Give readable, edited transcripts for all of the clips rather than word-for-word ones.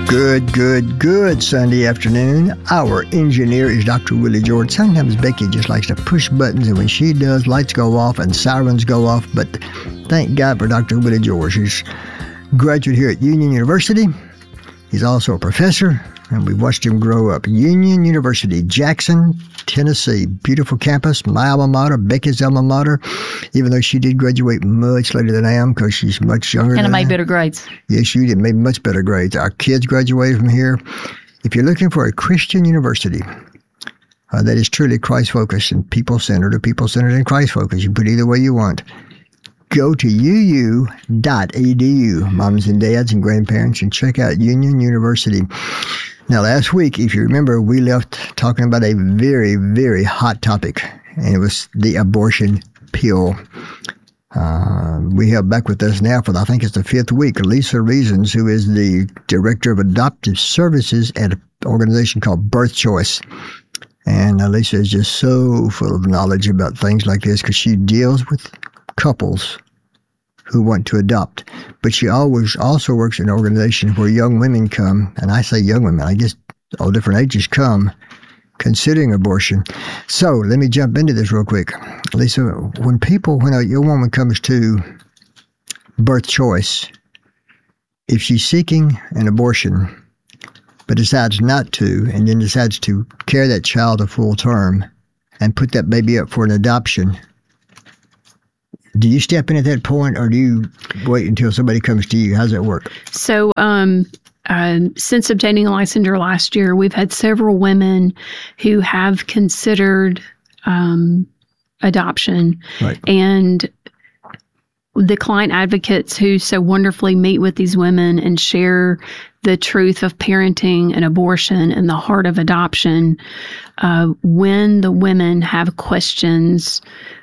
Good Sunday afternoon. Our engineer is Dr. Willie George. Sometimes Becky just likes to push buttons, and when she does, lights go off and sirens go off. But thank God for Dr. Willie George. He's a graduate here at Union University. He's also a professor, and we watched him grow up. Union University, Jackson, Tennessee. Beautiful campus, my alma mater, Becky's alma mater, even though she did graduate much later than I am because she's much younger than I am. And I made better grades. Yes, she did. Made much better grades. Our kids graduated from here. If you're looking for a Christian university that is truly Christ-focused and people-centered, or people-centered and Christ-focused, you put it either way you want, go to uu.edu, moms and dads and grandparents, and check out Union University. Now, last week, if you remember, we left talking about a very, very hot topic, and it was the abortion pill. We have back with us now for, I think it's the 5th week, Lisa Reasons, who is the Director of Adoptive Services at an organization called Birth Choice. And Lisa is just so full of knowledge about things like this because she deals with couples who want to adopt. But she always also works in an organization where young women come, and I say young women, I guess all different ages come, considering abortion. So let me jump into this real quick. Lisa, when a young woman comes to Birth Choice, if she's seeking an abortion, but decides not to, and then decides to carry that child a full term and put that baby up for an adoption, do you step in at that point, or do you wait until somebody comes to you? How does that work? So since obtaining a licensure last year, we've had several women who have considered adoption. Right. And the client advocates who so wonderfully meet with these women and share the truth of parenting and abortion and the heart of adoption, when the women have questions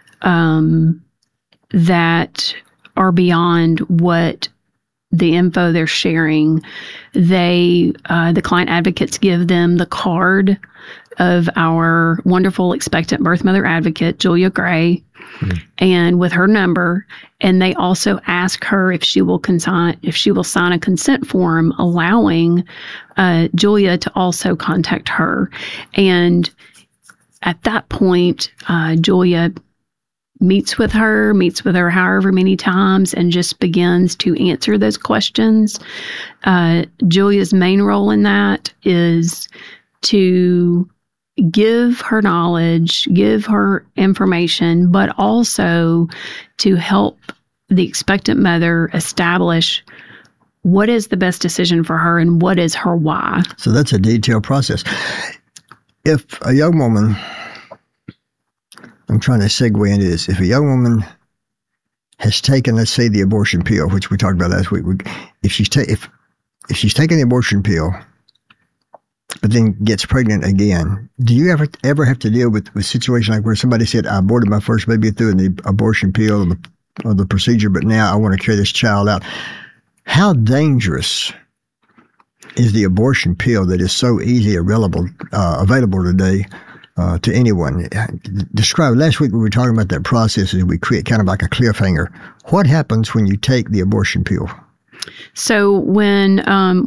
that are beyond what the info they're sharing, the client advocates give them the card of our wonderful expectant birth mother advocate, Julia Gray, and with her number, and they also ask her if she will sign a consent form allowing Julia to also contact her. And at that point, Julia meets with her however many times, and just begins to answer those questions. Julia's main role in that is to give her knowledge, give her information, but also to help the expectant mother establish what is the best decision for her and what is her why. So that's a detailed process. If a young woman, I'm trying to segue into this. If a young woman has taken, let's say, the abortion pill, which we talked about last week, if she's taken the abortion pill, but then gets pregnant again, do you ever have to deal with a situation like where somebody said, I aborted my first baby through the abortion pill or the procedure, but now I want to carry this child out? How dangerous is the abortion pill that is so easily available today? To anyone. Describe, last week we were talking about that process as we create kind of like a cliffhanger. What happens when you take the abortion pill? So when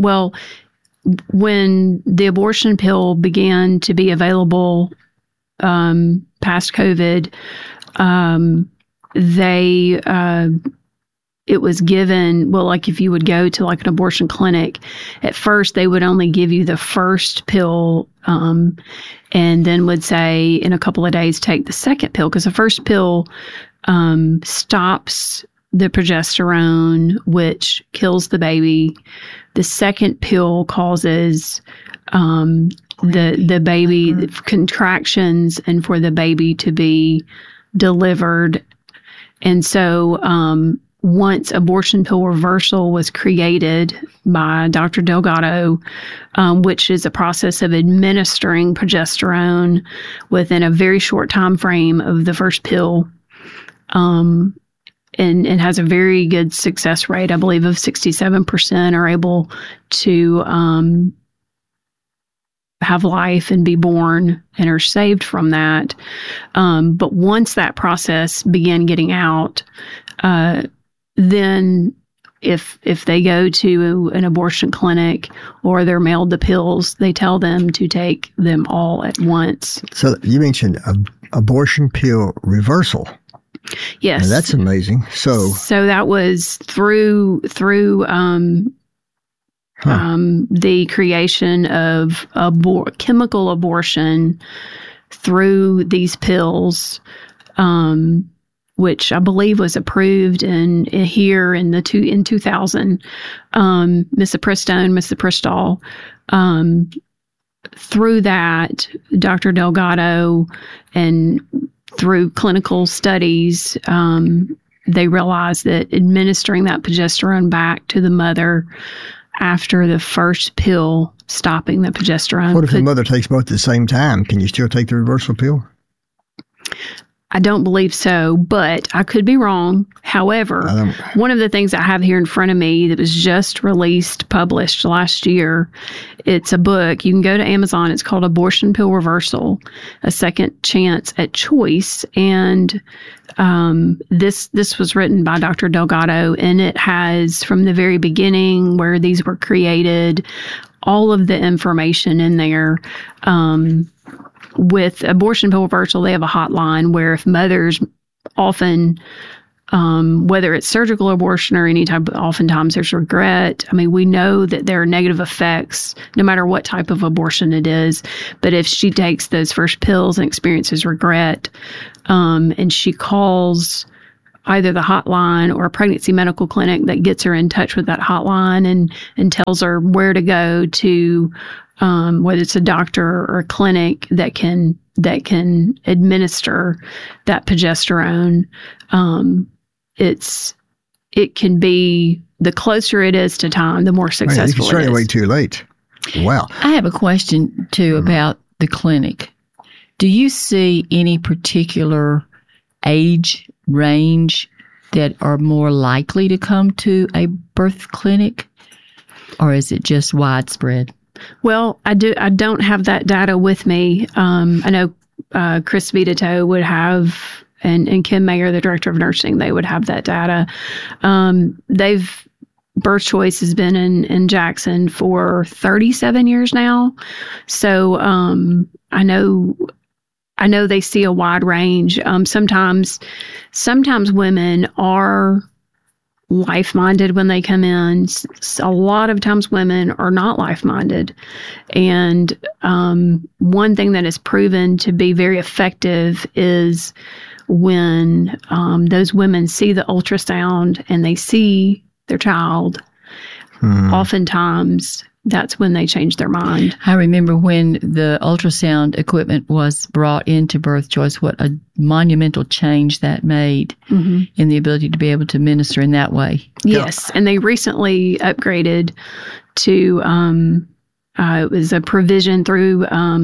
the abortion pill began to be available past COVID, it was given, like if you would go to like an abortion clinic, at first they would only give you the first pill and then would say in a couple of days take the second pill, because the first pill stops the progesterone, which kills the baby. The second pill causes the baby contractions and for the baby to be delivered. And so once abortion pill reversal was created by Dr. Delgado, which is a process of administering progesterone within a very short time frame of the first pill, and has a very good success rate, I believe of 67% are able to have life and be born and are saved from that. But once that process began getting out, then if they go to an abortion clinic or they're mailed the pills, they tell them to take them all at once. So you mentioned abortion pill reversal. Yes. Now, that's amazing. So that was through the creation of chemical abortion through these pills, which I believe was approved in 2000. Misoprostol. Through that, Dr. Delgado, and through clinical studies, they realized that administering that progesterone back to the mother after the first pill, stopping the progesterone. What if the mother takes both at the same time? Can you still take the reversal pill? I don't believe so, but I could be wrong. However, one of the things I have here in front of me that was just published last year, it's a book. You can go to Amazon. It's called Abortion Pill Reversal, A Second Chance at Choice. And this was written by Dr. Delgado, and it has, from the very beginning where these were created, all of the information in there. With Abortion Pill Reversal, they have a hotline where if mothers often, whether it's surgical abortion or any type, oftentimes there's regret. I mean, we know that there are negative effects no matter what type of abortion it is. But if she takes those first pills and experiences regret, and she calls either the hotline or a pregnancy medical clinic that gets her in touch with that hotline and tells her where to go to, whether it's a doctor or a clinic that can administer that progesterone. It can be, the closer it is to time, the more successful it is. You can start way too late. Wow. I have a question too about the clinic. Do you see any particular age range that are more likely to come to a birth clinic, or is it just widespread? Well, I don't have that data with me. I know Chris Vitito would have, and Kim Mayer, the director of nursing, they would have that data. Birth Choice has been in Jackson for 37 years now. So I know they see a wide range. Sometimes women are life-minded when they come in. A lot of times women are not life-minded. And one thing that is proven to be very effective is when those women see the ultrasound and they see their child, oftentimes that's when they change their mind. I remember when the ultrasound equipment was brought into Birth Choice, what a monumental change that made in the ability to be able to minister in that way. Yes, and they recently upgraded to, it was a provision through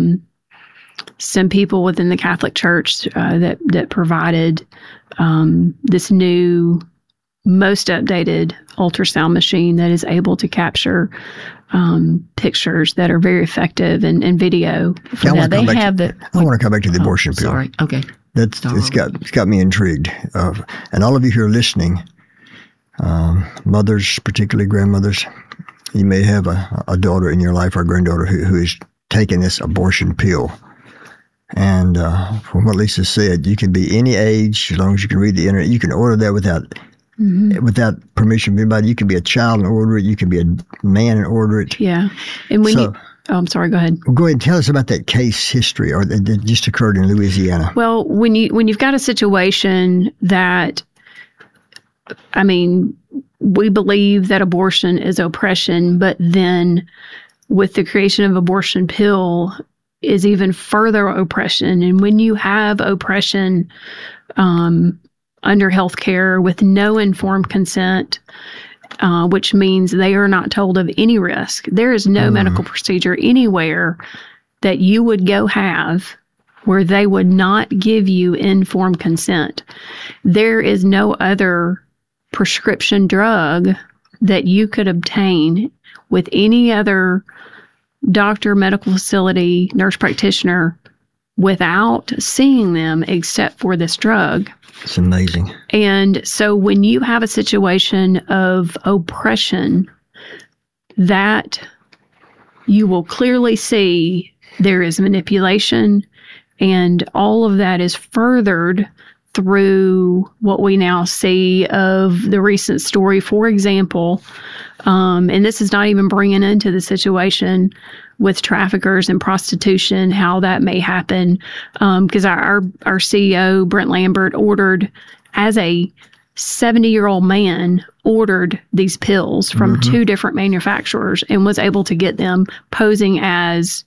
some people within the Catholic Church that provided this new, most updated ultrasound machine that is able to capture pictures that are very effective and video. I want to come back to the abortion pill. Sorry. Okay. It's got me intrigued. And all of you who are listening, mothers, particularly grandmothers, you may have a daughter in your life or a granddaughter who is taking this abortion pill. And from what Lisa said, you can be any age as long as you can read the internet. You can order that without permission from anybody. You can be a child and order it. You can be a man and order it. Yeah. And I'm sorry, go ahead. Well, go ahead and tell us about that case history that just occurred in Louisiana. Well, when you've got a situation that, I mean, we believe that abortion is oppression, but then with the creation of abortion pill is even further oppression. And when you have oppression under healthcare with no informed consent, which means they are not told of any risk. There is no medical procedure anywhere that you would go have where they would not give you informed consent. There is no other prescription drug that you could obtain with any other doctor, medical facility, nurse practitioner without seeing them except for this drug. It's amazing. And so when you have a situation of oppression, that you will clearly see there is manipulation, and all of that is furthered through what we now see of the recent story. For example, and this is not even bringing into the situation with traffickers and prostitution, how that may happen, because our CEO, Brent Lambert, ordered, as a 70-year-old man, ordered these pills from 2 different manufacturers and was able to get them posing as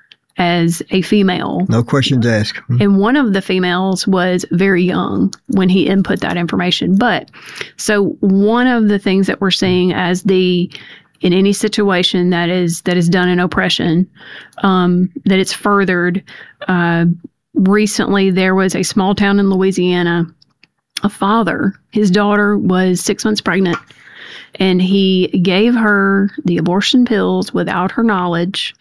a female. No questions asked. And one of the females was very young when he input that information. But so one of the things that we're seeing in any situation that is done in oppression, that it's furthered. Recently, there was a small town in Louisiana, a father, his daughter was 6 months pregnant, and he gave her the abortion pills without her knowledge.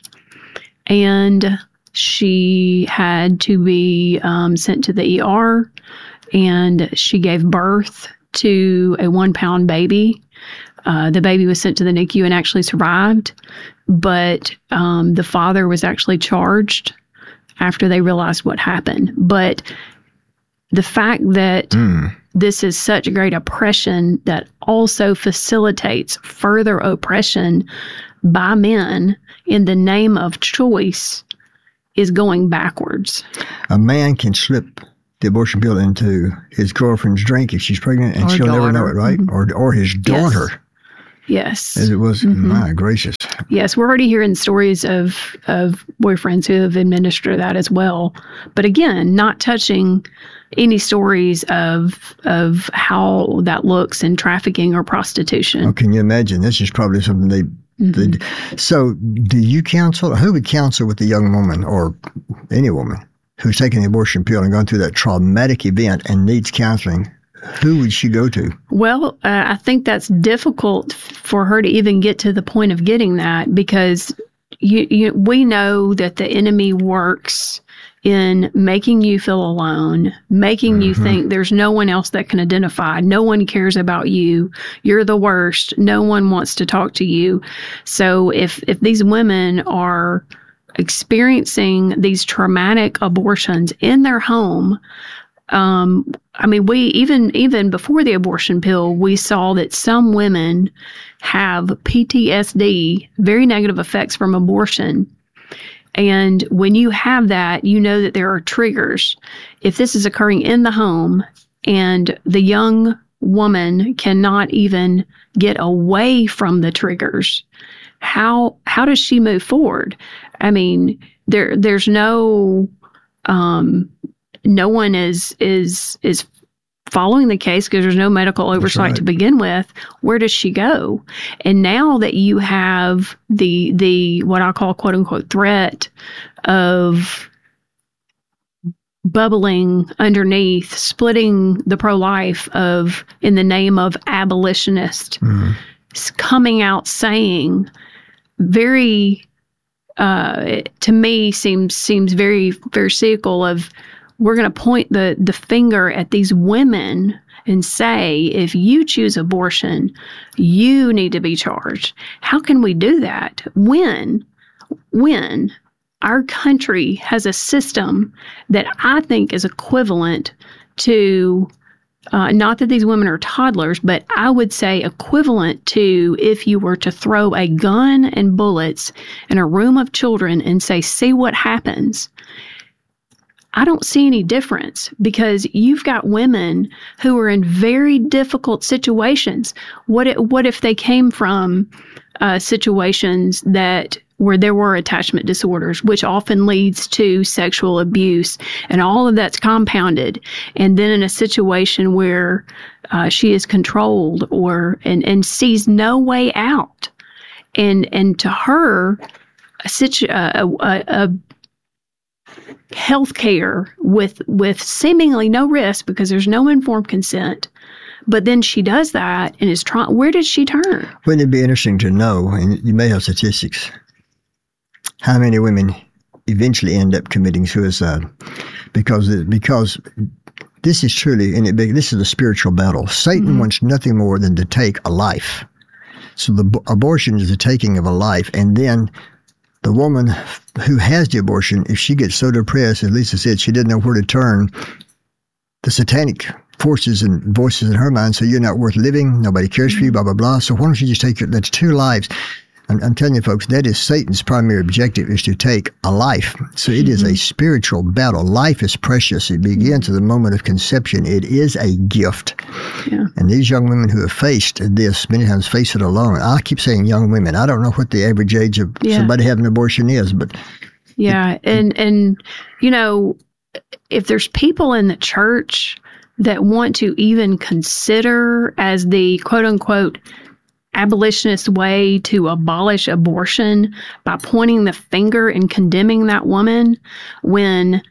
And she had to be sent to the ER, and she gave birth to a 1-pound baby. The baby was sent to the NICU and actually survived, but the father was actually charged after they realized what happened. But the fact that this is such great oppression that also facilitates further oppression by men in the name of choice is going backwards. A man can slip the abortion pill into his girlfriend's drink if she's pregnant, and she'll never know it, right? Or his daughter. Yes. As it was, my gracious. Yes, we're already hearing stories of boyfriends who have administered that as well. But again, not touching any stories of how that looks in trafficking or prostitution. Oh, can you imagine? This is probably something they So do you counsel, who would counsel with a young woman or any woman who's taking the abortion pill and going through that traumatic event and needs counseling? Who would she go to? Well, I think that's difficult for her to even get to the point of getting that, because we know that the enemy works in making you feel alone, making you think there's no one else that can identify. No one cares about you. You're the worst. No one wants to talk to you. So if these women are experiencing these traumatic abortions in their home, I mean, we even before the abortion pill, we saw that some women have PTSD, very negative effects from abortion. And when you have that, you know that there are triggers. If this is occurring in the home and the young woman cannot even get away from the triggers, how does she move forward? I mean, there's no one is following the case because there's no medical oversight to begin with. Where does she go? And now that you have the what I call quote unquote threat of bubbling underneath, splitting the pro-life in the name of abolitionist, coming out saying very to me seems very cynical of, we're going to point the finger at these women and say, if you choose abortion, you need to be charged. How can we do that when our country has a system that I think is equivalent to, not that these women are toddlers, but I would say equivalent to if you were to throw a gun and bullets in a room of children and say, see what happens. I don't see any difference, because you've got women who are in very difficult situations. What if they came from situations where there were attachment disorders, which often leads to sexual abuse, and all of that's compounded. And then in a situation where she is controlled and sees no way out, and to her, a health care with seemingly no risk because there's no informed consent. But then she does that and is trying. Where does she turn? Wouldn't it be interesting to know, and you may have statistics, how many women eventually end up committing suicide, because this is truly, this is a spiritual battle. Satan wants nothing more than to take a life. So the abortion is the taking of a life, and then the woman who has the abortion, if she gets so depressed, as Lisa said, she didn't know where to turn, the satanic forces and voices in her mind say, you're not worth living, nobody cares for you, blah, blah, blah. So why don't you just take that's 2 lives. I'm telling you, folks, that is Satan's primary objective, is to take a life. So it is a spiritual battle. Life is precious. It begins at the moment of conception. It is a gift. Yeah. And these young women who have faced this, many times face it alone. I keep saying young women. I don't know what the average age of somebody having an abortion is, but... Yeah, and you know, if there's people in the church that want to even consider as the quote-unquote abolitionist way to abolish abortion by pointing the finger and condemning that woman, when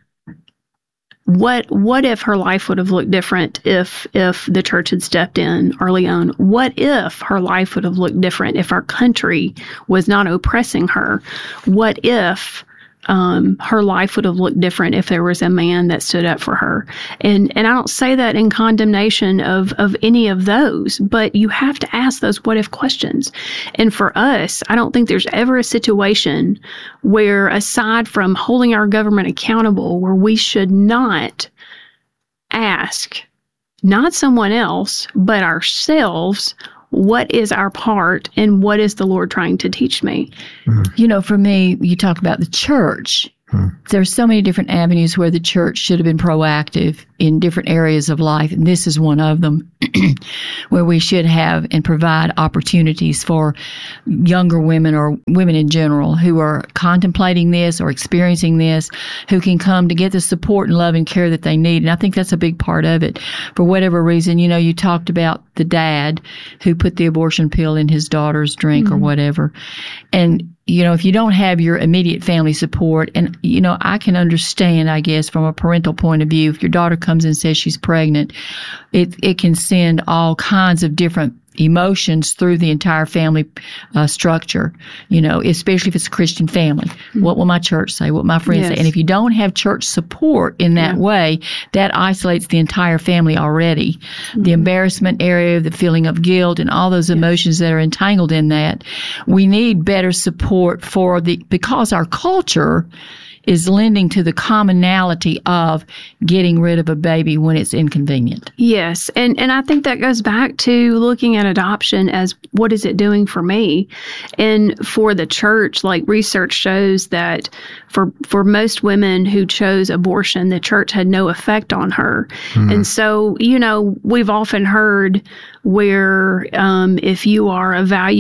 what if her life would have looked different if the church had stepped in early on? What if her life would have looked different if our country was not oppressing her? What if her life would have looked different if there was a man that stood up for her? And I don't say that in condemnation of any of those, but you have to ask those what if questions. And for us, I don't think there's ever a situation where, aside from holding our government accountable, where we should not ask, not someone else, but ourselves, what is our part and what is the Lord trying to teach me? You know, for me, you talk about the church. There's so many different avenues where the church should have been proactive in different areas of life, and this is one of them, where we should have and provide opportunities for younger women or women in general who are contemplating this or experiencing this, who can come to get the support and love and care that they need. And I think that's a big part of it. For whatever reason, you know, you talked about the dad who put the abortion pill in his daughter's drink or whatever. And you know, if you don't have your immediate family support, and, you know, I can understand, I guess, from a parental point of view, if your daughter comes and says she's pregnant, it can send all kinds of different emotions through the entire family structure, you know, especially if it's a Christian family. What will my church say? What will my friends say? And if you don't have church support in that way, that isolates the entire family already. The embarrassment area, the feeling of guilt, and all those emotions that are entangled in that. We need better support because our culture is lending to the commonality of getting rid of a baby when it's inconvenient. Yes. And I think that goes back to looking at adoption as, what is it doing for me? And for the church, like, research shows that for most women who chose abortion, the church had no effect on her. And so, you know, we've often heard where if you are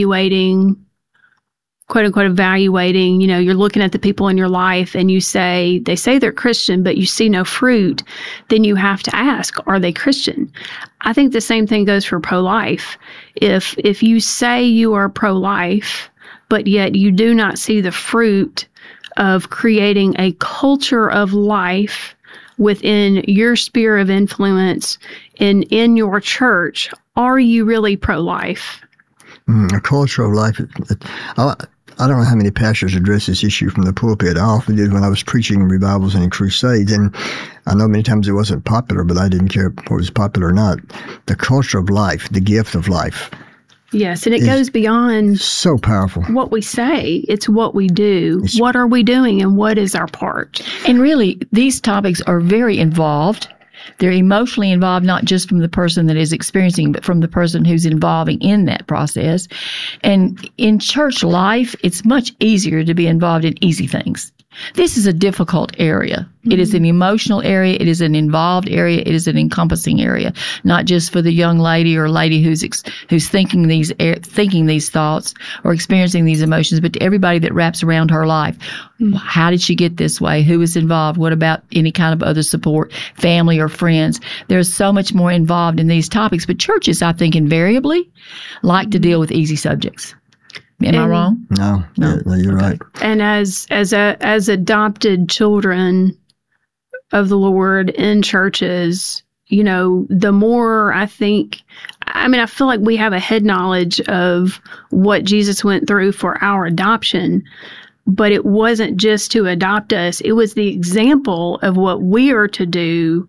quote unquote evaluating, you know, you're looking at the people in your life and they say they're Christian, but you see no fruit, then you have to ask, are they Christian? I think the same thing goes for pro-life. If you say you are pro-life, but yet you do not see the fruit of creating a culture of life within your sphere of influence and in your church, are you really pro-life? A culture of life. I don't know how many pastors address this issue from the pulpit. I often did when I was preaching in revivals and in crusades, and I know many times it wasn't popular, but I didn't care if it was popular or not. The culture of life, the gift of life. Yes, and it goes beyond so powerful. What we say, it's what we do. What are we doing, and what is our part? And really, these topics are very involved. They're emotionally involved, not just from the person that is experiencing, but from the person who's involving in that process. And in church life, it's much easier to be involved in easy things. This is a difficult area. It is an emotional area. It is an involved area. It is an encompassing area, not just for the young lady or lady who's thinking these thoughts or experiencing these emotions, but to everybody that wraps around her life. How did she get this way? Who is involved? What about any kind of other support, family or friends? There's so much more involved in these topics, but churches, I think, invariably like to deal with easy subjects. Am I wrong? No, you're right. And as adopted children of the Lord in churches, you know, the more I feel like we have a head knowledge of what Jesus went through for our adoption. but it wasn't just to adopt us. It was the example of what we are to do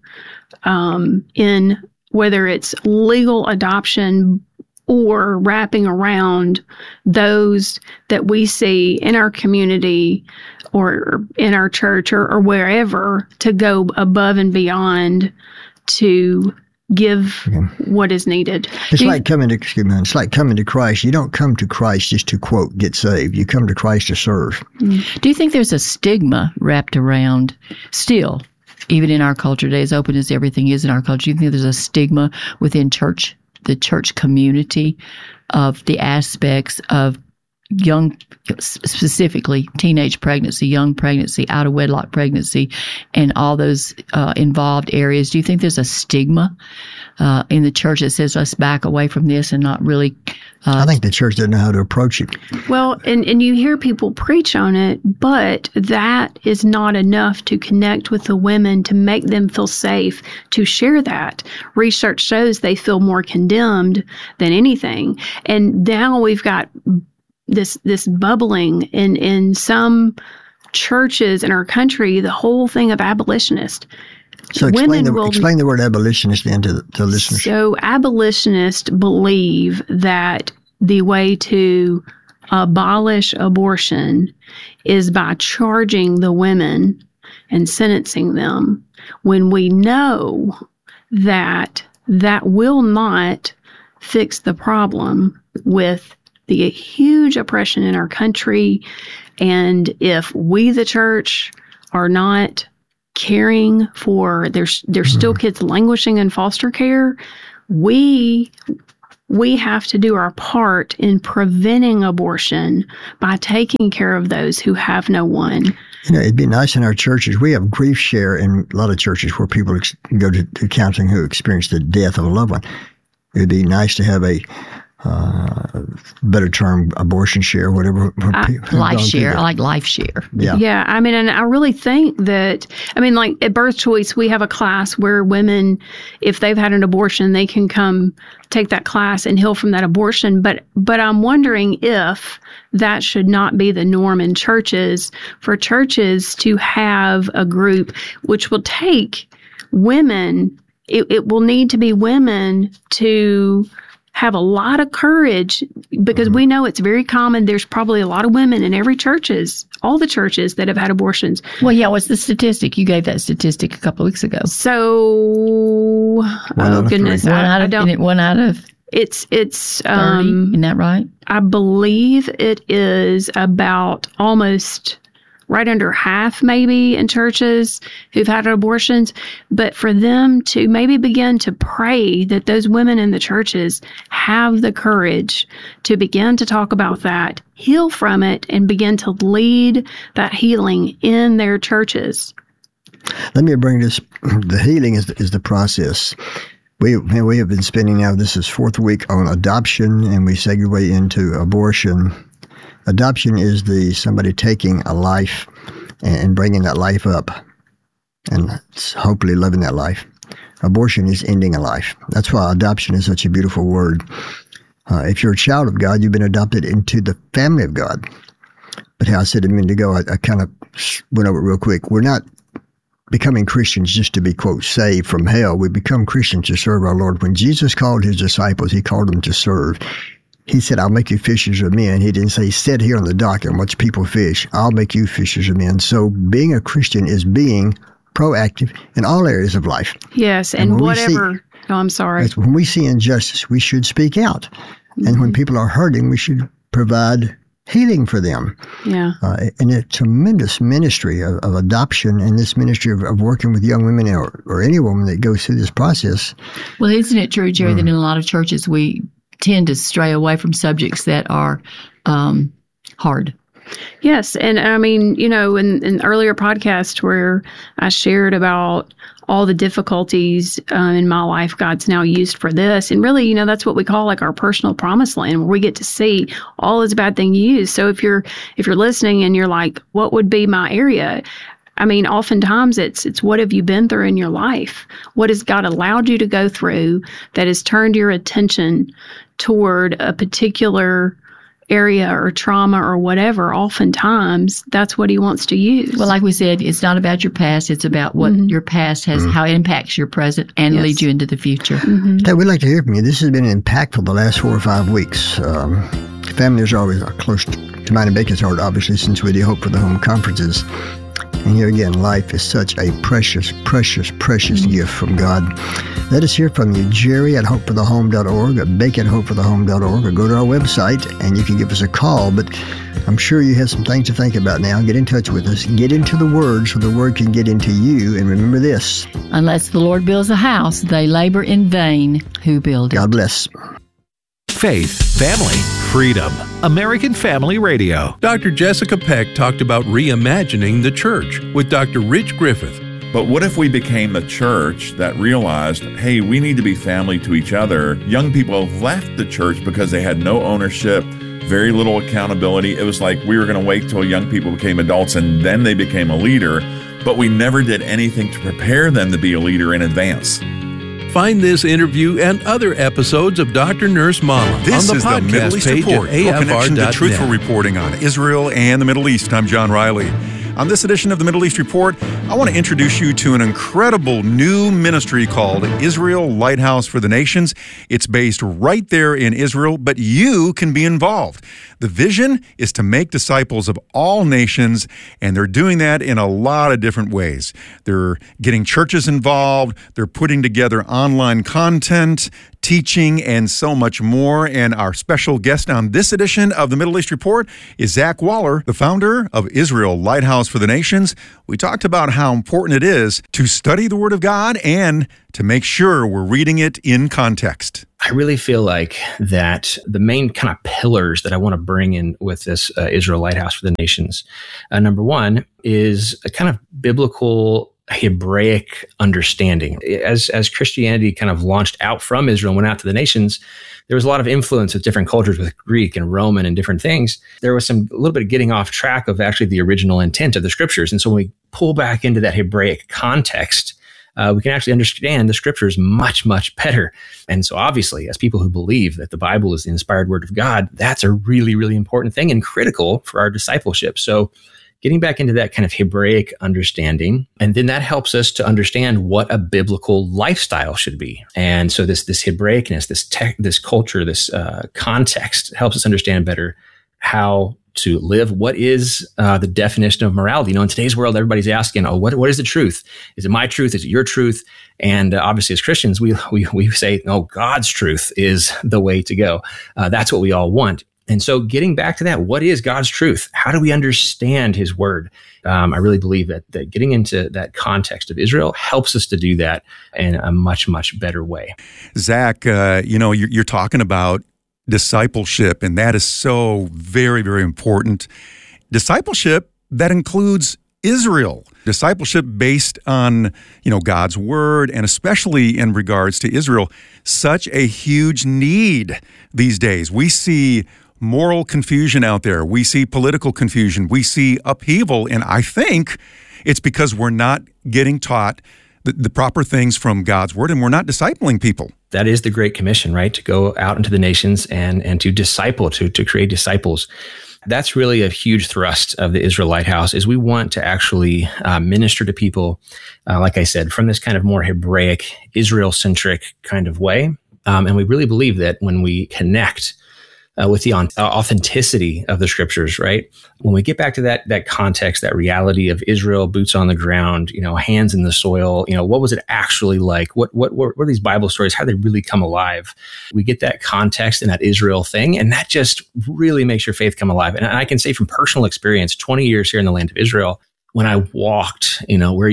in whether it's legal adoption or wrapping around those that we see in our community or in our church or wherever, to go above and beyond to give what is needed. It's like coming to Christ. You don't come to Christ just to, quote, get saved. You come to Christ to serve. Do you think there's a stigma wrapped around still, even in our culture today, as open as everything is in our culture? Do you think there's a stigma within the church community of the aspects of young, specifically teenage pregnancy, young pregnancy, out of wedlock pregnancy, and all those involved areas? Do you think there's a stigma in the church that says let's back away from this and not really? I think the church doesn't know how to approach it. Well, and you hear people preach on it, but that is not enough to connect with the women to make them feel safe to share that. Research shows they feel more condemned than anything. And now we've got this bubbling in some churches in our country, the whole thing of abolitionist. So explain the word abolitionist then to the listeners. So abolitionists believe that the way to abolish abortion is by charging the women and sentencing them, when we know that that will not fix the problem with the huge oppression in our country. And if we, the church, are not caring for, there's still kids languishing in foster care, we have to do our part in preventing abortion by taking care of those who have no one. You know, it'd be nice in our churches. We have grief share in a lot of churches where people go to counseling who experience the death of a loved one. It'd be nice to have a better term, abortion share, whatever. Life share. I like life share. Yeah. I mean, and I really think that, like at Birth Choice, we have a class where women, if they've had an abortion, they can come take that class and heal from that abortion. But I'm wondering if that should not be the norm in churches, for churches to have a group which will take women. It will need to be women to have a lot of courage, because we know it's very common. There's probably a lot of women in all the churches that have had abortions. Well, yeah, what's the statistic? You gave that statistic a couple of weeks ago. So, oh goodness, one out of it's 30, isn't that right? I believe it is about almost right under half maybe in churches who've had abortions. But for them to maybe begin to pray that those women in the churches have the courage to begin to talk about that, heal from it, and begin to lead that healing in their churches. Let me bring this. The healing is the process. We have been spending now, this is 4th week on adoption, and we segue into abortion. Adoption is somebody taking a life and bringing that life up and hopefully loving that life. Abortion is ending a life. That's why adoption is such a beautiful word. If you're a child of God, you've been adopted into the family of God. But how I said a minute ago, I kind of went over it real quick. We're not becoming Christians just to be, quote, saved from hell. We become Christians to serve our Lord. When Jesus called his disciples, he called them to serve. He said, I'll make you fishers of men. He didn't say, sit here on the dock and watch people fish. I'll make you fishers of men. So being a Christian is being proactive in all areas of life. Yes, and whatever. I'm sorry. When we see injustice, we should speak out. Mm-hmm. And when people are hurting, we should provide healing for them. Yeah. And a tremendous ministry of adoption, and this ministry of working with young women or any woman that goes through this process. Well, isn't it true, Jerry, that in a lot of churches we tend to stray away from subjects that are hard? Yes. And I mean, in earlier podcast where I shared about all the difficulties in my life God's now used for this. And really, that's what we call like our personal promised land, where we get to see all those bad things used. So if you're listening and you're like, what would be my area? I mean, oftentimes it's what have you been through in your life? What has God allowed you to go through that has turned your attention toward a particular area or trauma or whatever, oftentimes that's what he wants to use. Well, like we said, it's not about your past. It's about what your past has, how it impacts your present and leads you into the future. Ted, we'd like to hear from you. This has been impactful the last 4 or 5 weeks. Families are always close to mine and Bacon's heart, obviously, since we do Hope for the Home conferences. And here again, life is such a precious, precious, precious gift from God. Let us hear from you, Jerry at hopeforthehome.org, or Bacon at hopeforthehome.org, or go to our website and you can give us a call. But I'm sure you have some things to think about now. Get in touch with us. Get into the Word so the Word can get into you. And remember this: unless the Lord builds a house, they labor in vain who build it. God bless. Faith, family, freedom. American Family Radio. Dr. Jessica Peck talked about reimagining the church with Dr. Rich Griffith. But what if we became a church that realized, hey, we need to be family to each other? Young people left the church because they had no ownership, very little accountability. It was like we were going to wait till young people became adults and then they became a leader, but we never did anything to prepare them to be a leader in advance. Find this interview and other episodes of Dr. Nurse Mama This on the is the podcast Middle East page Report, at your connection to truthful afr.net. reporting on Israel and the Middle East. I'm John Riley. On this edition of the Middle East Report, I want to introduce you to an incredible new ministry called Israel Lighthouse for the Nations. It's based right there in Israel, but you can be involved. The vision is to make disciples of all nations, and they're doing that in a lot of different ways. They're getting churches involved, they're putting together online content, teaching, and so much more. And our special guest on this edition of the Middle East Report is Zach Waller, the founder of Israel Lighthouse for the Nations. We talked about how important it is to study the Word of God and to make sure we're reading it in context. I really feel like that the main kind of pillars that I want to bring in with this Israel Lighthouse for the Nations, number one, is a kind of biblical Hebraic understanding. As Christianity kind of launched out from Israel and went out to the nations, there was a lot of influence with different cultures, with Greek and Roman and different things. There was a little bit of getting off track of actually the original intent of the scriptures. And so when we pull back into that Hebraic context, we can actually understand the scriptures much, much better. And so obviously, as people who believe that the Bible is the inspired word of God, that's a really, really important thing and critical for our discipleship. So getting back into that kind of Hebraic understanding, and then that helps us to understand what a biblical lifestyle should be. And so this Hebraicness, this culture, this context helps us understand better how to live. What is the definition of morality? You know, in today's world, everybody's asking, what is the truth? Is it my truth? Is it your truth? And obviously, as Christians, we say, no, God's truth is the way to go. That's what we all want. And so getting back to that, what is God's truth? How do we understand his word? I really believe that getting into that context of Israel helps us to do that in a much, much better way. Zach, you're talking about discipleship, and that is so very, very important. Discipleship, that includes Israel. Discipleship based on, God's word, and especially in regards to Israel, such a huge need these days. We see moral confusion out there. We see political confusion. We see upheaval. And I think it's because we're not getting taught the proper things from God's word, and we're not discipling people. That is the Great Commission, right? To go out into the nations and to disciple, to create disciples. That's really a huge thrust of the Israel Lighthouse, is we want to actually minister to people, like I said, from this kind of more Hebraic, Israel-centric kind of way. And we really believe that when we connect with the authenticity of the scriptures, right? When we get back to that context, that reality of Israel, boots on the ground, hands in the soil, what was it actually like? What were these Bible stories? How did they really come alive? We get that context and that Israel thing, and that just really makes your faith come alive. And I can say from personal experience, 20 years here in the land of Israel, when I walked, where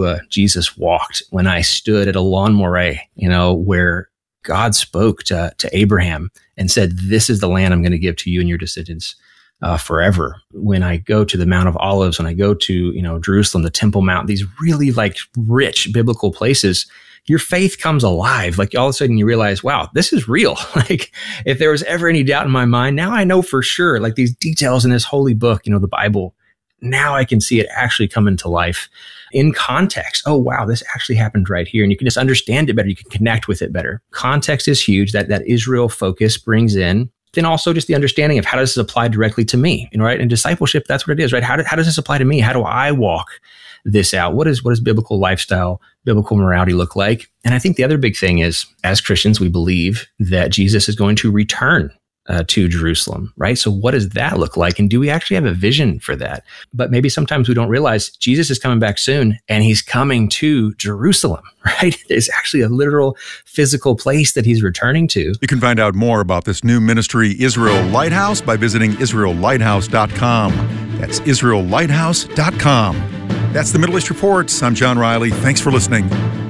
Jesus walked, when I stood at a lawn moray, where God spoke to Abraham and said, this is the land I'm going to give to you and your descendants forever. When I go to the Mount of Olives, when I go to, Jerusalem, the Temple Mount, these really rich biblical places, your faith comes alive. Like all of a sudden you realize, wow, this is real. Like if there was ever any doubt in my mind, now I know for sure, like these details in this holy book, the Bible, now I can see it actually come into life in context. Oh, wow, this actually happened right here. And you can just understand it better. You can connect with it better. Context is huge. That Israel focus brings in then also just the understanding of how does this apply directly to me, right? And discipleship, that's what it is, right? How does this apply to me? How do I walk this out? What does biblical lifestyle, biblical morality look like? And I think the other big thing is, as Christians, we believe that Jesus is going to return to Jerusalem, right? So what does that look like? And do we actually have a vision for that? But maybe sometimes we don't realize Jesus is coming back soon, and he's coming to Jerusalem, right? There's actually a literal physical place that he's returning to. You can find out more about this new ministry, Israel Lighthouse, by visiting IsraelLighthouse.com. That's IsraelLighthouse.com. That's the Middle East Report. I'm John Riley. Thanks for listening.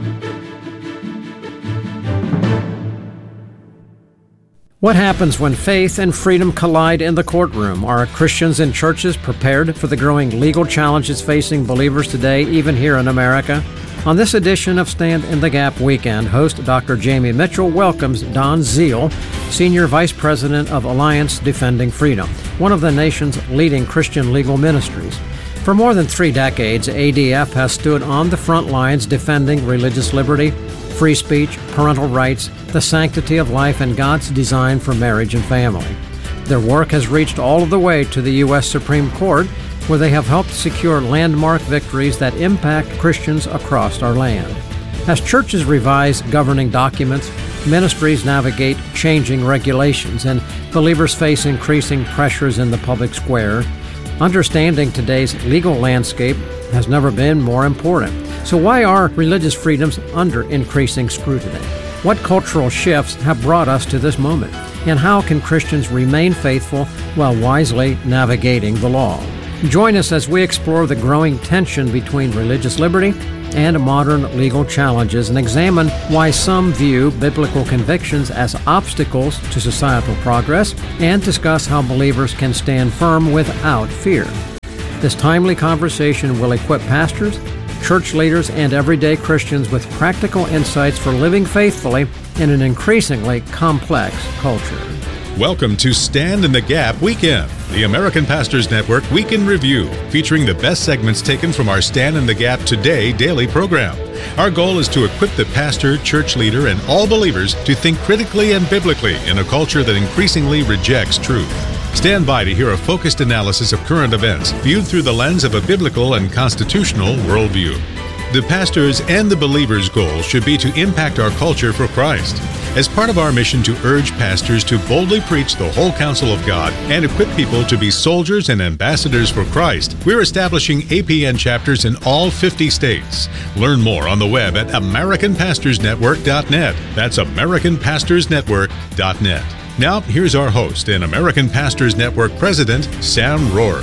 What happens when faith and freedom collide in the courtroom? Are Christians and churches prepared for the growing legal challenges facing believers today, even here in America? On this edition of Stand in the Gap Weekend, host Dr. Jamie Mitchell welcomes Don Zeal, Senior Vice President of Alliance Defending Freedom, one of the nation's leading Christian legal ministries. For more than 3 decades, ADF has stood on the front lines defending religious liberty, free speech, parental rights, the sanctity of life, and God's design for marriage and family. Their work has reached all of the way to the U.S. Supreme Court, where they have helped secure landmark victories that impact Christians across our land. As churches revise governing documents, ministries navigate changing regulations, and believers face increasing pressures in the public square, understanding today's legal landscape has never been more important. So why are religious freedoms under increasing scrutiny? What cultural shifts have brought us to this moment? And how can Christians remain faithful while wisely navigating the law? Join us as we explore the growing tension between religious liberty and modern legal challenges and examine why some view biblical convictions as obstacles to societal progress, and discuss how believers can stand firm without fear. This timely conversation will equip pastors, church leaders, and everyday Christians with practical insights for living faithfully in an increasingly complex culture. Welcome to Stand in the Gap Weekend, the American Pastors Network Week in Review, featuring the best segments taken from our Stand in the Gap Today daily program. Our goal is to equip the pastor, church leader, and all believers to think critically and biblically in a culture that increasingly rejects truth. Stand by to hear a focused analysis of current events viewed through the lens of a biblical and constitutional worldview. The pastor's and the believer's goal should be to impact our culture for Christ. As part of our mission to urge pastors to boldly preach the whole counsel of God and equip people to be soldiers and ambassadors for Christ, we're establishing APN chapters in all 50 states. Learn more on the web at AmericanPastorsNetwork.net. That's AmericanPastorsNetwork.net. Now, here's our host and American Pastors Network President, Sam Rohr.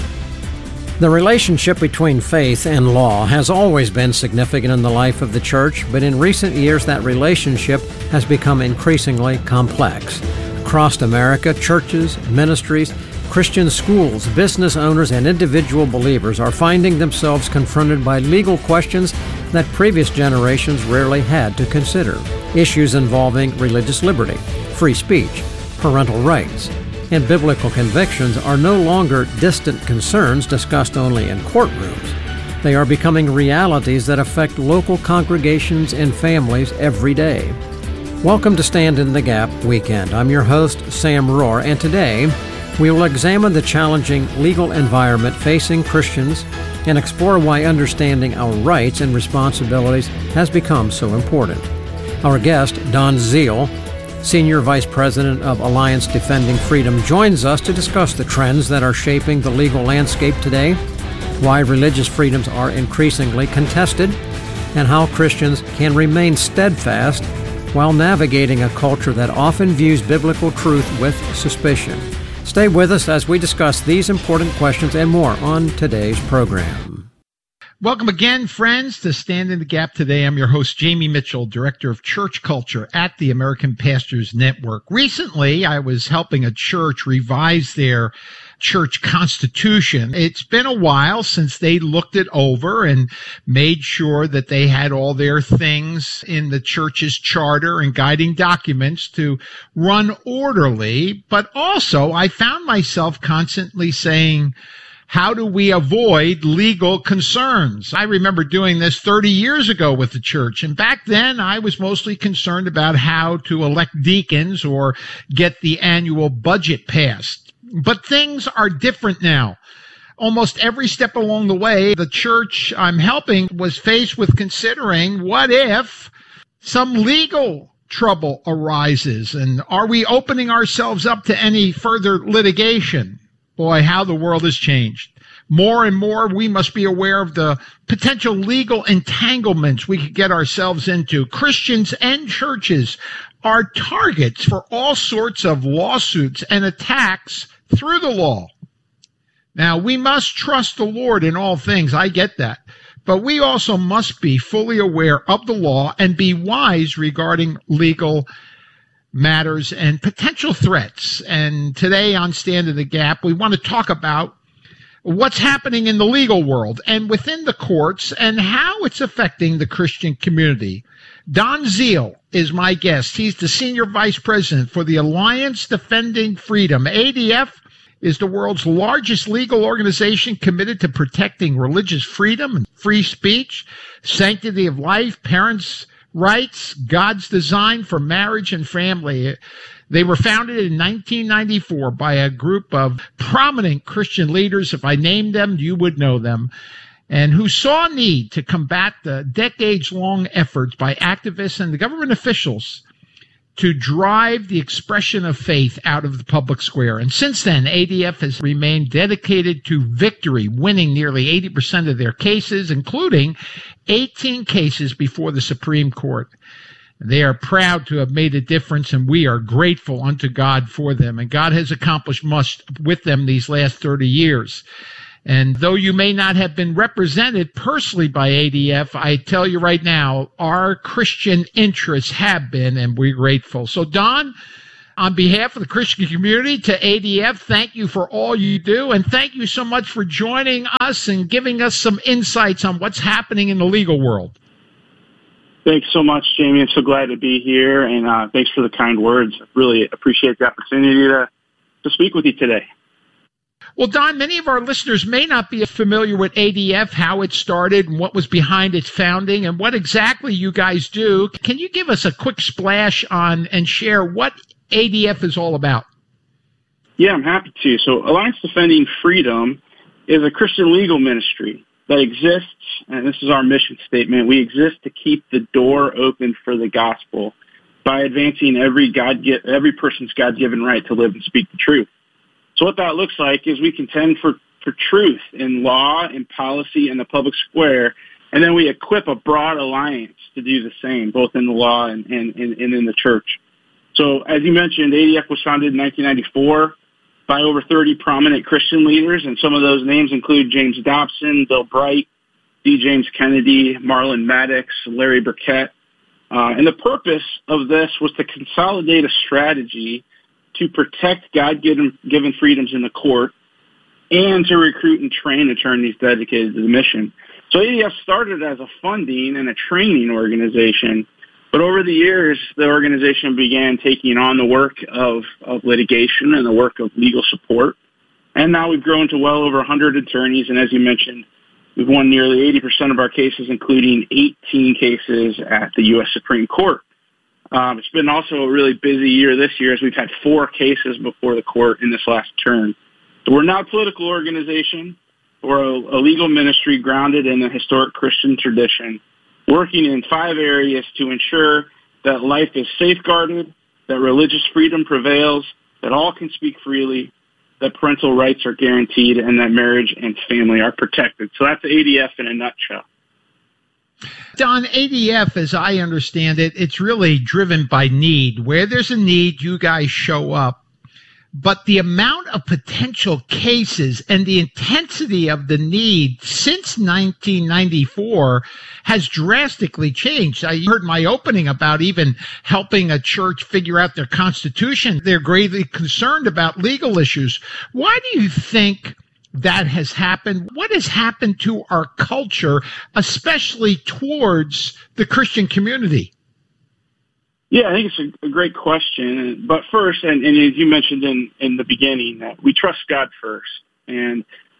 The relationship between faith and law has always been significant in the life of the church, but in recent years that relationship has become increasingly complex. Across America, churches, ministries, Christian schools, business owners, and individual believers are finding themselves confronted by legal questions that previous generations rarely had to consider. Issues involving religious liberty, free speech, parental rights, and biblical convictions are no longer distant concerns discussed only in courtrooms. They are becoming realities that affect local congregations and families every day. Welcome to Stand in the Gap Weekend. I'm your host, Sam Rohr, and today we will examine the challenging legal environment facing Christians and explore why understanding our rights and responsibilities has become so important. Our guest, Don Zeal, Senior Vice President of Alliance Defending Freedom, joins us to discuss the trends that are shaping the legal landscape today, why religious freedoms are increasingly contested, and how Christians can remain steadfast while navigating a culture that often views biblical truth with suspicion. Stay with us as we discuss these important questions and more on today's program. Welcome again, friends, to Stand in the Gap Today. I'm your host, Jamie Mitchell, Director of Church Culture at the American Pastors Network. Recently, I was helping a church revise their church constitution. It's been a while since they looked it over and made sure that they had all their things in the church's charter and guiding documents to run orderly. But also, I found myself constantly saying, How do we avoid legal concerns? I remember doing this 30 years ago with the church. And back then, I was mostly concerned about how to elect deacons or get the annual budget passed. But things are different now. Almost every step along the way, the church I'm helping was faced with considering, what if some legal trouble arises? And are we opening ourselves up to any further litigation? Boy, how the world has changed. More and more, we must be aware of the potential legal entanglements we could get ourselves into. Christians and churches are targets for all sorts of lawsuits and attacks through the law. Now, we must trust the Lord in all things. I get that. But we also must be fully aware of the law and be wise regarding legal matters and potential threats. And today on Stand in the Gap, we want to talk about what's happening in the legal world and within the courts and how it's affecting the Christian community. Don Zeal is my guest. He's the Senior Vice President for the Alliance Defending Freedom. ADF is the world's largest legal organization committed to protecting religious freedom and free speech, sanctity of life, parents' rights, God's design for marriage and family. They were founded in 1994 by a group of prominent Christian leaders. If I named them, you would know them, and who saw a need to combat the decades-long efforts by activists and the government officials to drive the expression of faith out of the public square. And since then, ADF has remained dedicated to victory, winning nearly 80% of their cases, including 18 cases before the Supreme Court. They are proud to have made a difference, and we are grateful unto God for them. And God has accomplished much with them these last 30 years. And though you may not have been represented personally by ADF, I tell you right now, our Christian interests have been, and we're grateful. So, Don, on behalf of the Christian community, to ADF, thank you for all you do, and thank you so much for joining us and giving us some insights on what's happening in the legal world. Thanks so much, Jamie. I'm so glad to be here, and thanks for the kind words. I really appreciate the opportunity to speak with you today. Well, Don, many of our listeners may not be familiar with ADF, how it started and what was behind its founding and what exactly you guys do. Can you give us a quick splash on and share what ADF is all about? Yeah, I'm happy to. So Alliance Defending Freedom is a Christian legal ministry that exists, and this is our mission statement, we exist to keep the door open for the gospel by advancing every person's God-given right to live and speak the truth. So what that looks like is we contend for truth in law, in policy, in the public square, and then we equip a broad alliance to do the same, both in the law and in the church. So as you mentioned, ADF was founded in 1994 by over 30 prominent Christian leaders, and some of those names include James Dobson, Bill Bright, D. James Kennedy, Marlon Maddox, Larry Burkett. And the purpose of this was to consolidate a strategy to protect God-given freedoms in the court and to recruit and train attorneys dedicated to the mission. So ADF started as a funding and a training organization, but over the years, the organization began taking on the work of litigation and the work of legal support. And now we've grown to well over 100 attorneys, and as you mentioned, we've won nearly 80% of our cases, including 18 cases at the U.S. Supreme Court. It's been also a really busy year this year as we've had 4 cases before the court in this last term. So we're not a political organization. We're a legal ministry grounded in a historic Christian tradition, working in 5 areas to ensure that life is safeguarded, that religious freedom prevails, that all can speak freely, that parental rights are guaranteed, and that marriage and family are protected. So that's ADF in a nutshell. Don, ADF, as I understand it, it's really driven by need. Where there's a need, you guys show up. But the amount of potential cases and the intensity of the need since 1994 has drastically changed. I heard my opening about even helping a church figure out their constitution. They're greatly concerned about legal issues. Why do you think that has happened? What has happened to our culture, especially towards the Christian community? Yeah, I think it's a great question. But first, and as you mentioned in the beginning, that we trust God first. And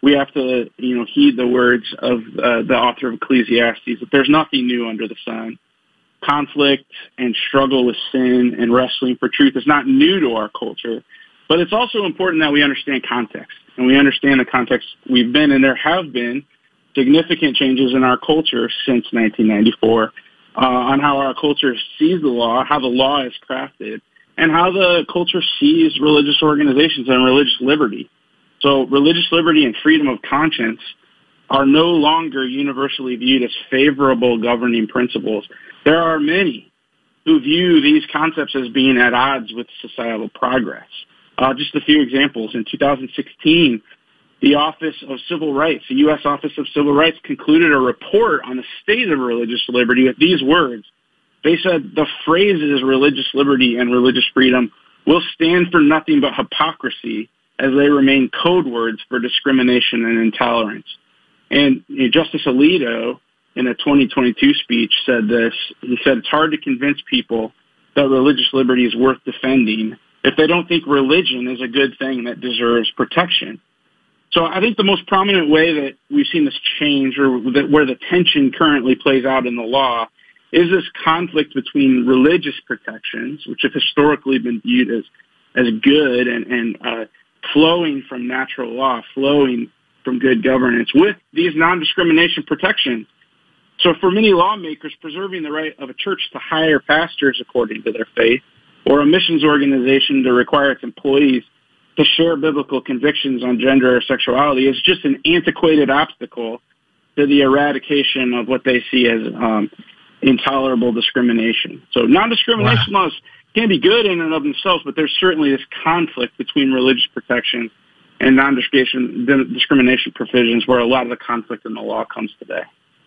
we have to, heed the words of the author of Ecclesiastes, that there's nothing new under the sun. Conflict and struggle with sin and wrestling for truth is not new to our culture, but it's also important that we understand context, and we understand the context we've been in. There have been significant changes in our culture since 1994 on how our culture sees the law, how the law is crafted, and how the culture sees religious organizations and religious liberty. So religious liberty and freedom of conscience are no longer universally viewed as favorable governing principles. There are many who view these concepts as being at odds with societal progress. Just a few examples. In 2016, the Office of Civil Rights, the U.S. Office of Civil Rights, concluded a report on the state of religious liberty with these words. They said the phrases religious liberty and religious freedom will stand for nothing but hypocrisy as they remain code words for discrimination and intolerance. And Justice Alito, in a 2022 speech, said this. He said, it's hard to convince people that religious liberty is worth defending if they don't think religion is a good thing that deserves protection. So I think the most prominent way that we've seen this change, or where the tension currently plays out in the law, is this conflict between religious protections, which have historically been viewed as good and flowing from natural law, flowing from good governance, with these non-discrimination protections. So for many lawmakers, preserving the right of a church to hire pastors according to their faith, or a missions organization to require its employees to share biblical convictions on gender or sexuality, is just an antiquated obstacle to the eradication of what they see as intolerable discrimination. So non-discrimination laws can be good in and of themselves, but there's certainly this conflict between religious protection and non-discrimination provisions, where a lot of the conflict in the law comes today.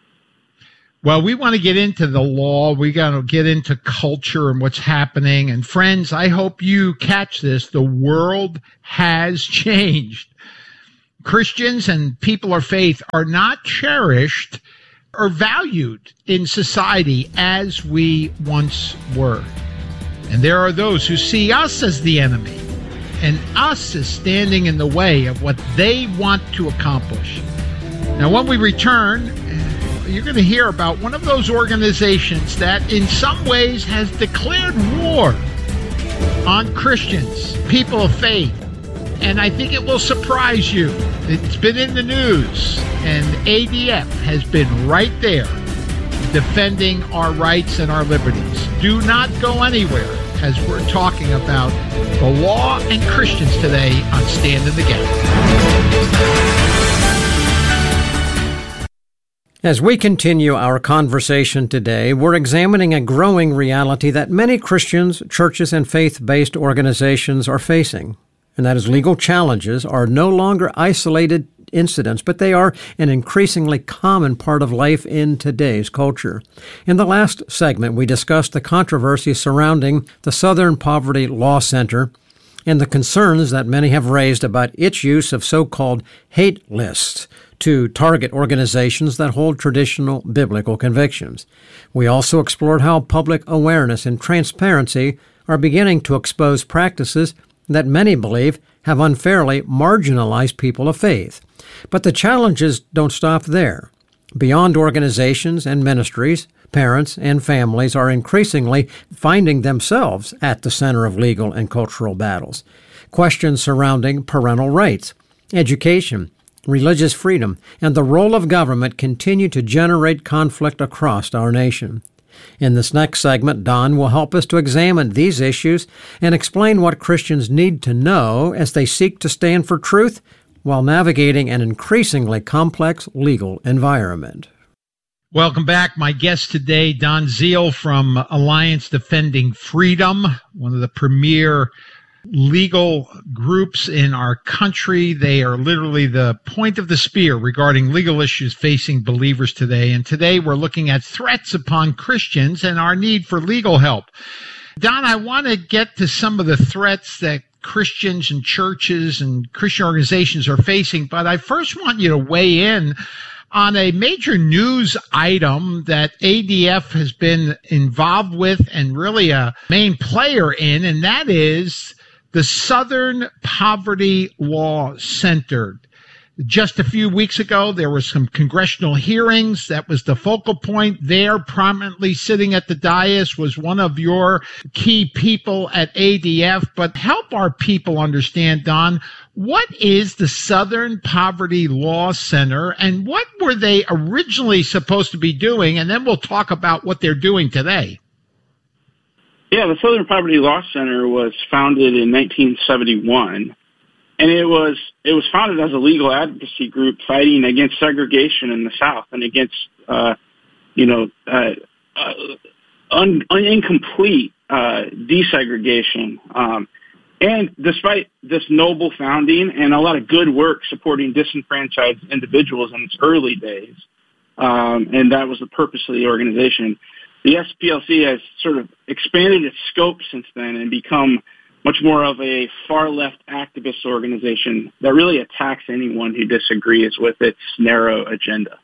Well, we want to get into the law. We got to get into culture and what's happening. And friends, I hope you catch this. The world has changed. Christians and people of faith are not cherished or valued in society as we once were. And there are those who see us as the enemy and us as standing in the way of what they want to accomplish. Now, when we return, you're going to hear about one of those organizations that in some ways has declared war on Christians, people of faith. And I think it will surprise you. It's been in the news, and ADF has been right there defending our rights and our liberties. Do not go anywhere, as we're talking about the law and Christians today on Stand in the Gap. As we continue our conversation today, we're examining a growing reality that many Christians, churches, and faith-based organizations are facing, and that is legal challenges are no longer isolated incidents, but they are an increasingly common part of life in today's culture. In the last segment, we discussed the controversy surrounding the Southern Poverty Law Center and the concerns that many have raised about its use of so-called hate lists to target organizations that hold traditional biblical convictions. We also explored how public awareness and transparency are beginning to expose practices that many believe have unfairly marginalized people of faith. But the challenges don't stop there. Beyond organizations and ministries, parents and families are increasingly finding themselves at the center of legal and cultural battles. Questions surrounding parental rights, education, religious freedom, and the role of government continue to generate conflict across our nation. In this next segment, Don will help us to examine these issues and explain what Christians need to know as they seek to stand for truth while navigating an increasingly complex legal environment. Welcome back. My guest today, Don Zeal from Alliance Defending Freedom, one of the premier legal groups in our country. They are literally the point of the spear regarding legal issues facing believers today. And today we're looking at threats upon Christians and our need for legal help. Don, I want to get to some of the threats that Christians and churches and Christian organizations are facing, but I first want you to weigh in on a major news item that ADF has been involved with and really a main player in, and that is the Southern Poverty Law Center. Just a few weeks ago, there were some congressional hearings. That was the focal point there. Prominently sitting at the dais was one of your key people at ADF. But help our people understand, Don, what is the Southern Poverty Law Center and what were they originally supposed to be doing? And then we'll talk about what they're doing today. Yeah, the Southern Poverty Law Center was founded in 1971, and it was founded as a legal advocacy group fighting against segregation in the South and against incomplete desegregation. And despite this noble founding and a lot of good work supporting disenfranchised individuals in its early days, and that was the purpose of the organization, the SPLC has sort of expanded its scope since then and become much more of a far-left activist organization that really attacks anyone who disagrees with its narrow agenda.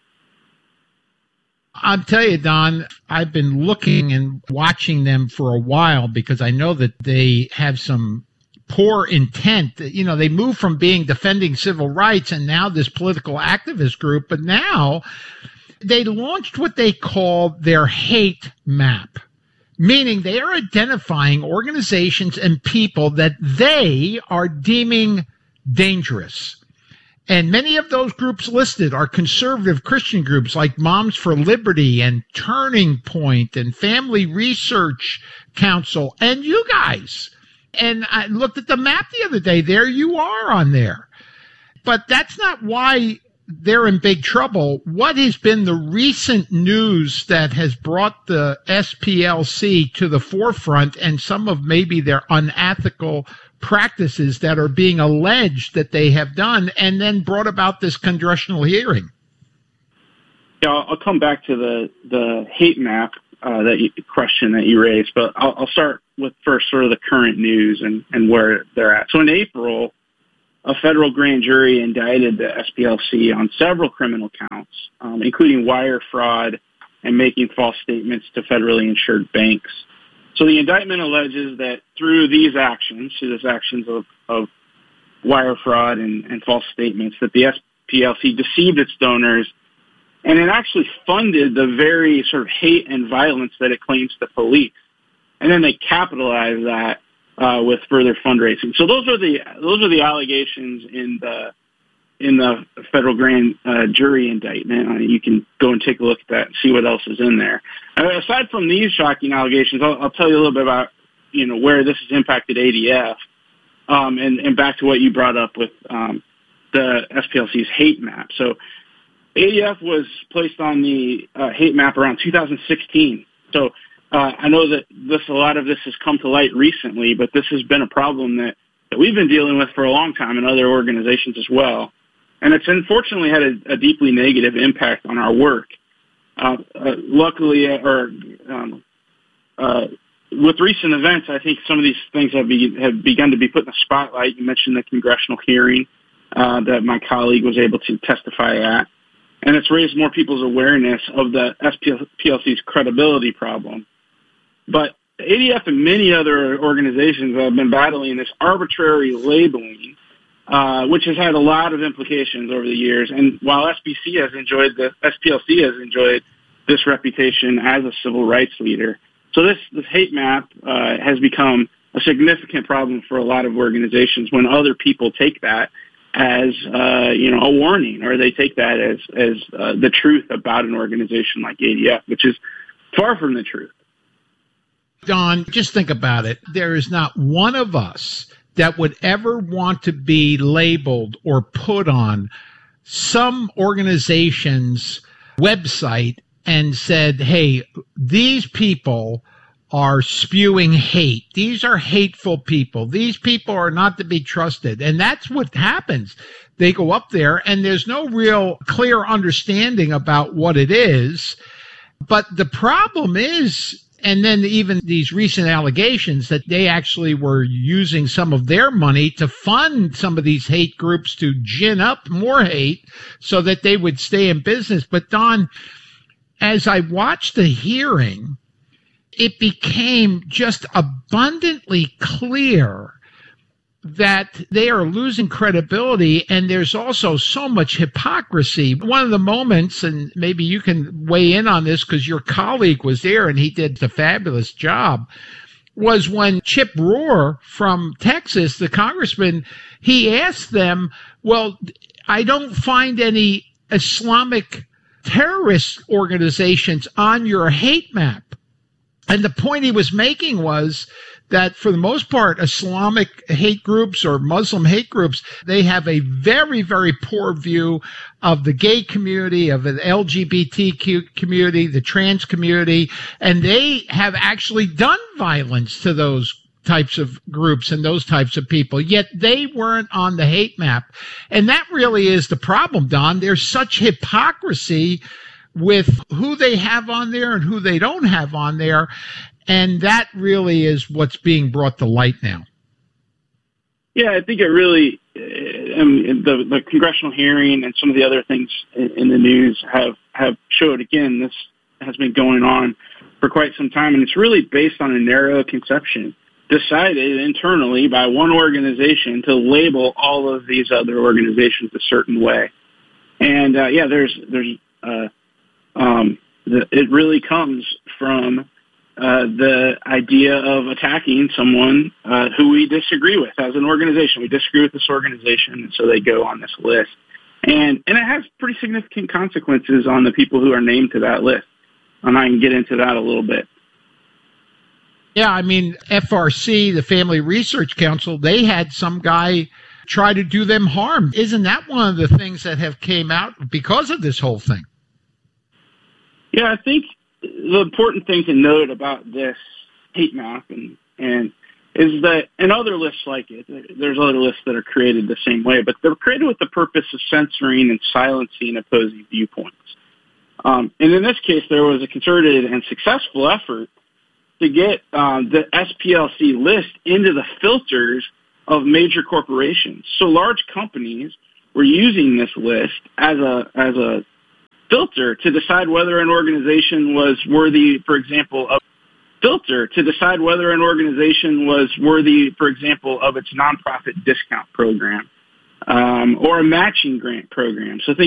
I'll tell you, Don, I've been looking and watching them for a while because I know that they have some poor intent. You know, they moved from being defending civil rights and now this political activist group, but now they launched what they call their hate map, meaning they are identifying organizations and people that they are deeming dangerous. And many of those groups listed are conservative Christian groups like Moms for Liberty and Turning Point and Family Research Council and you guys. And I looked at the map the other day. There you are on there. But that's not why they're in big trouble. What has been the recent news that has brought the SPLC to the forefront and some of maybe their unethical practices that are being alleged that they have done and then brought about this congressional hearing? Yeah, I'll come back to the hate map question that you raised, but I'll start with first sort of the current news and where they're at. So in April, a federal grand jury indicted the SPLC on several criminal counts, including wire fraud and making false statements to federally insured banks. So the indictment alleges that through these actions, of wire fraud and false statements, that the SPLC deceived its donors and it actually funded the very sort of hate and violence that it claims to police. And then they capitalized that with further fundraising. So those are the allegations in the federal grand jury indictment. You can go and take a look at that and see what else is in there. Aside from these shocking allegations, I'll tell you a little bit about where this has impacted ADF, and back to what you brought up with the SPLC's hate map. So ADF was placed on the hate map around 2016. So I know that a lot of this has come to light recently, but this has been a problem that we've been dealing with for a long time in other organizations as well. And it's unfortunately had a deeply negative impact on our work. Luckily, with recent events, I think some of these things have begun to be put in the spotlight. You mentioned the congressional hearing that my colleague was able to testify at. And it's raised more people's awareness of the SPLC's credibility problem. But ADF and many other organizations have been battling this arbitrary labeling, which has had a lot of implications over the years. And while SPLC has enjoyed this reputation as a civil rights leader. So this hate map has become a significant problem for a lot of organizations when other people take that as a warning, or they take that as the truth about an organization like ADF, which is far from the truth. Don, just think about it. There is not one of us that would ever want to be labeled or put on some organization's website and said, hey, these people are spewing hate. These are hateful people. These people are not to be trusted. And that's what happens. They go up there and there's no real clear understanding about what it is. But the problem is, and then even these recent allegations that they actually were using some of their money to fund some of these hate groups to gin up more hate so that they would stay in business. But Don, as I watched the hearing, it became just abundantly clear that they are losing credibility, and there's also so much hypocrisy. One of the moments, and maybe you can weigh in on this because your colleague was there and he did a fabulous job, was when Chip Rohr from Texas, the congressman, he asked them, well, I don't find any Islamic terrorist organizations on your hate map. And the point he was making was that for the most part, Islamic hate groups or Muslim hate groups, they have a very, very poor view of the gay community, of the LGBTQ community, the trans community, and they have actually done violence to those types of groups and those types of people, yet they weren't on the hate map. And that really is the problem, Don. There's such hypocrisy with who they have on there and who they don't have on there. And that really is what's being brought to light now. Yeah, I think it really, the congressional hearing and some of the other things in the news have showed, again, this has been going on for quite some time. And it's really based on a narrow conception decided internally by one organization to label all of these other organizations a certain way. And it really comes from the idea of attacking someone who we disagree with as an organization. We disagree with this organization, and so they go on this list. And it has pretty significant consequences on the people who are named to that list. And I can get into that a little bit. Yeah, I mean, FRC, the Family Research Council, they had some guy try to do them harm. Isn't that one of the things that have came out because of this whole thing? Yeah, I think the important thing to note about this hate map and is that, and other lists like it, there's other lists that are created the same way, but they're created with the purpose of censoring and silencing opposing viewpoints. And in this case, there was a concerted and successful effort to get the SPLC list into the filters of major corporations. So large companies were using this list as a filter to decide whether an organization was worthy, for example, of its nonprofit discount program or a matching grant program. So think